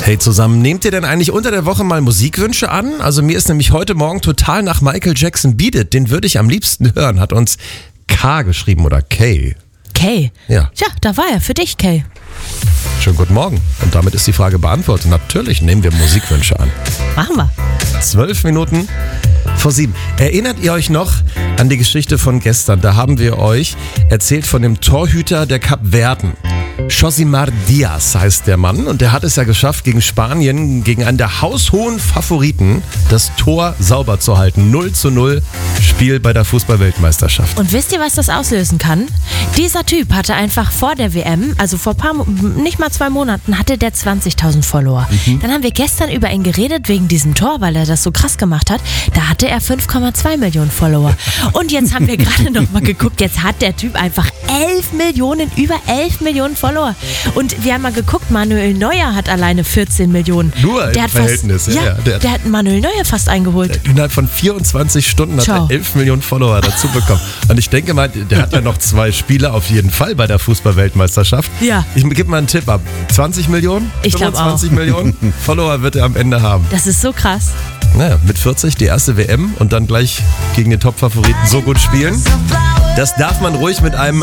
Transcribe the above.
Hey zusammen, nehmt ihr denn eigentlich unter der Woche mal Musikwünsche an? Also mir ist nämlich heute Morgen total nach Michael Jackson Beat It. Den würde ich am liebsten hören, hat uns K geschrieben oder Kay. Kay? Ja. Tja, da war er für dich, Kay. Schönen guten Morgen. Und damit ist die Frage beantwortet. Natürlich nehmen wir Musikwünsche an. Machen wir. 12 Minuten vor 7. Erinnert ihr euch noch an die Geschichte von gestern? Da haben wir euch erzählt von dem Torhüter der Kapverden. Josimar Diaz heißt der Mann und der hat es ja geschafft, gegen Spanien, gegen einen der haushohen Favoriten, das Tor sauber zu halten. 0:0 Spiel bei der Fußball-Weltmeisterschaft. Und wisst ihr, was das auslösen kann? Dieser Typ hatte einfach vor der WM, also vor nicht mal 2 Monaten, hatte der 20.000 Follower. Dann haben wir gestern über ihn geredet wegen diesem Tor, weil er das so krass gemacht hat. Da hatte er 5,2 Millionen Follower. Und jetzt haben wir gerade noch mal geguckt, jetzt hat der Typ einfach 11 Millionen, über 11 Millionen Follower. Und wir haben mal geguckt, Manuel Neuer hat alleine 14 Millionen. Nur im Verhältnis. Der hat Manuel Neuer fast eingeholt. Innerhalb von 24 Stunden hat er 11 Millionen Follower dazu bekommen. Und ich denke mal, der hat ja noch 2 Spiele auf jeden Fall bei der Fußball-Weltmeisterschaft. Ja. Ich gebe mal einen Tipp ab. 20 Millionen? Ich glaube auch. 25 Millionen Follower wird er am Ende haben. Das ist so krass. Naja, mit 40 die erste WM und dann gleich gegen den Top-Favoriten so gut spielen. Das darf man ruhig mit einem